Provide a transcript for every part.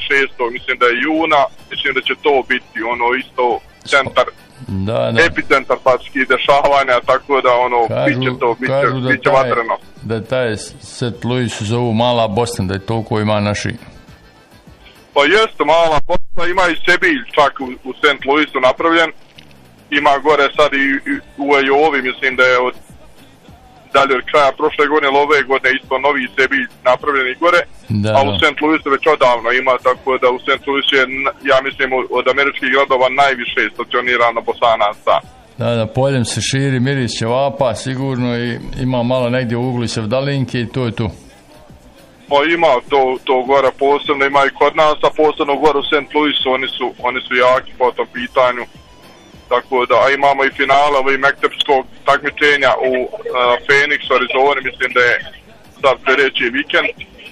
6. mislim da je juna, mislim da će to biti ono isto centar, epicentar pačkih dešavanja, tako da ono, bit će to, bit će vatreno. Da taj St. Louis zovu Mala Bosna, da je toliko ima naši. Pa jeste Mala Bosna, ima i Sebilj čak u St. Louisu napravljen, ima gore sad i u Ajovi, mislim da je od dalje od kraja prošle godine ili ove godine isto novi Sebilj napravljeni gore, a u St. Louisu već odavno ima, tako da u St. Louisu je, ja mislim, od američkih gradova najviše stacionirano Bosanaca. Da, poljem se širi, miris ćevapa sigurno i ima malo negdje u uglu Sevdalinke i to je tu. Pa ima to gore posebno, ima i kod nas, a posebno gore u St. Louisu, oni su jaki po tom pitanju. Tako da, a imamo i finale ovih mektepskog takmičenja u Phoenix, Arizona, mislim da je sad sljedeći vikend.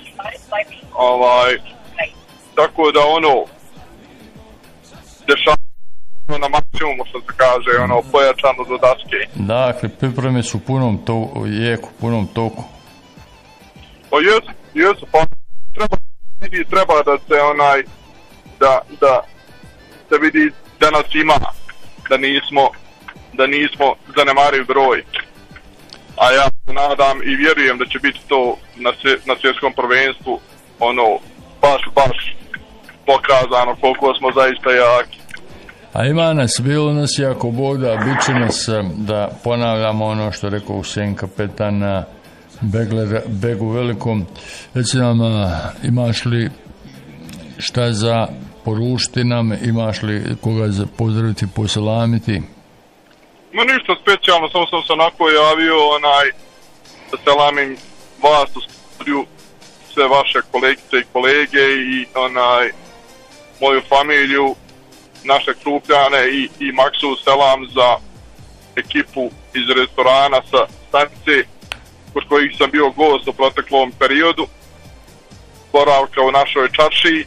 Tako da ono dešava na maksimumu, što se kaže, ono pojačano do daske. Dakle, pripreme su punom toku. Pa jesu, pa treba da se da se vidi da nas ima, da nismo zanemariv broj. A ja se nadam i vjerujem da će biti to na svjetskom prvenstvu ono baš pokazano koliko smo zaista jaki. A ima nas, bilo nas jako Bog da, bit će nas da ponavljamo ono što rekao Husein kapetan Begu Velikom. Reci nam, imaš li šta za poručiti nam, imaš li koga za pozdraviti, poselamiti? Ma ništa specijalno, samo sam se onako javio da selamim vas u studiju, sve vaše kolegice i kolege i moju familiju, naše Krupljane i Maksu selam za ekipu iz restorana sa stanice kod kojih sam bio gost u proteklom periodu boravka u našoj čaršiji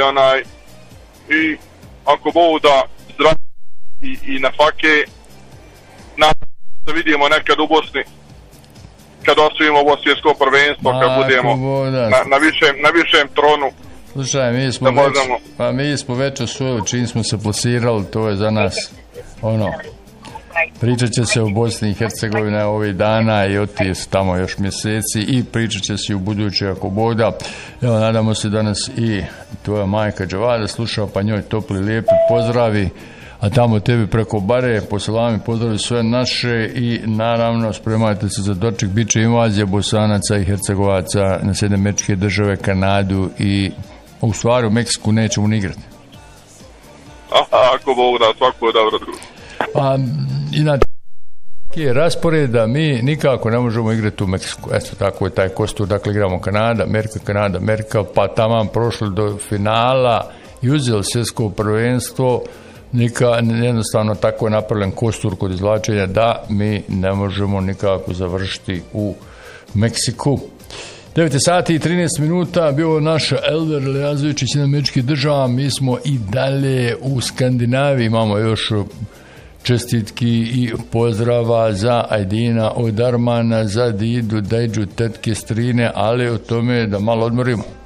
i ako Bog da zdrav i na fake da vidimo nekad u Bosni kad osvojimo ovo svjetsko prvenstvo, kad budemo na višem tronu. Slušaj, mi smo već osvojili, čim smo se plasirali, to je za nas pričat će se o Bosni i Hercegovini ovih dana i otije se tamo još mjeseci i pričat će se u buduće ako Bog da. Evo, nadamo se danas i tvoja majka Džavada slušao, pa njoj topli lijepi pozdravi, a tamo tebi preko bare poselami pozdravi sve naše i naravno spremajte se za doček, bit će invazija Bosanaca i Hercegovaca na Sjedinjene Američke Države, Kanadu i u stvari u Meksiku nećemo ni igrati. Ako Bog da, svako dobro drugo. Inače je raspored da mi nikako ne možemo igrati u Meksiku. Eto, tako je taj kostur. Dakle, igramo Kanada, Amerika, pa tamo prošli do finala i uzeli svjetsko prvenstvo. Jednostavno tako je napravljen kostur kod izvlačenja da mi ne možemo nikako završiti u Meksiku. 9 sati i 13 minuta bio naš Elver Leazović iz Američkih Država. Mi smo i dalje u Skandinaviji. Imamo još čestitki i pozdrava za Ajdina od Armana, za Didu, Dajđu, tetke, strine, ali o tome da malo odmorimo.